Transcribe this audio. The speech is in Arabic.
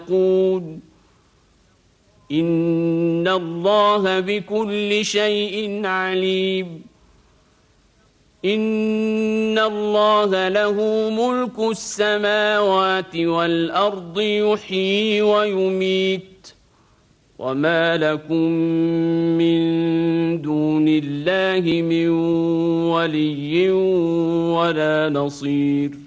يتقون إن الله بكل شيء عليم إن الله له ملك السماوات والأرض يحيي ويميت وما لكم من دون الله من ولي ولا نصير